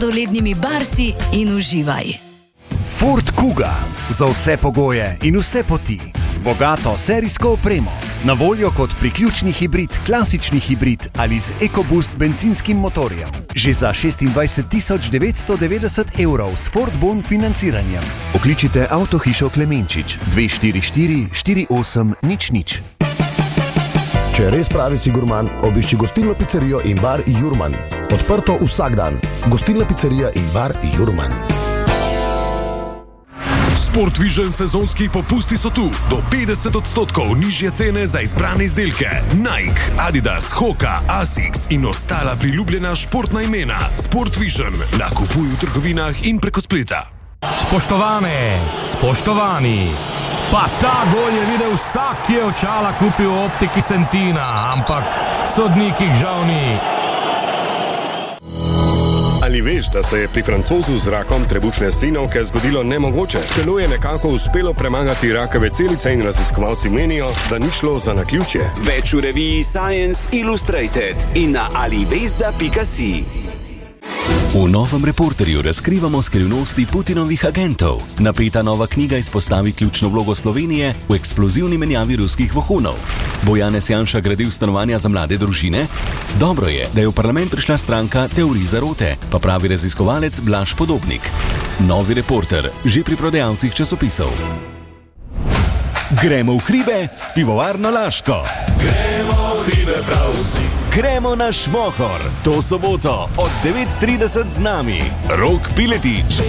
Dolednimi Barsi in uživaj. Ford Kuga. Za vse pogoje in vse poti. Z bogato serijsko opremo. Na voljo kot priključni hibrid, klasični hibrid ali z EcoBoost bencinskim motorjem. Že za 26.990 € s Ford Bon financiranjem. Pokličite Avtohišo Klemenčič 244 48 00. Če res pravi si gurman, obišči gostilno pizzerijo in bar Jurman. Odprto vsak dan. Gostilna pizzerija in bar Jurman. Sport Vision sezonski popusti so tu. Do 50% nižje cene za izbrane izdelke. Nike, Adidas, Hoka, Asics in ostala priljubljena športna imena. Sport Vision nakupuj v trgovinah in preko spleta. Spoštovane, spoštovani, pa ta gol je videl vsak, ki je očala kupil v optiki Sentina, ampak sodnikih žal ni. Ali veš, da se je pri Francozu z rakom trebušne slinavke zgodilo nemogoče? Telo je nekako uspelo premagati rakave celice in raziskovalci menijo, da ni šlo za naključje. Več v reviji Science Illustrated in na alivesda.si. V novem Reporterju razkrivamo skrivnosti Putinovih agentov. Napeta nova knjiga izpostavi ključno vlogo Slovenije v eksplozivni menjavi ruskih vohunov. Bo Janez Janša gradil stanovanja za mlade družine? Dobro je, da je v parlament prišla stranka teorij zarote, pa pravi raziskovalec Blaž Podobnik. Novi Reporter, že pri prodajalcih časopisov. Gremo v hribe s pivovarno Laško. Gremo v hribe prav vsi. Gremo na Šmohor. To soboto od 9:30 z nami. Rok Piletič.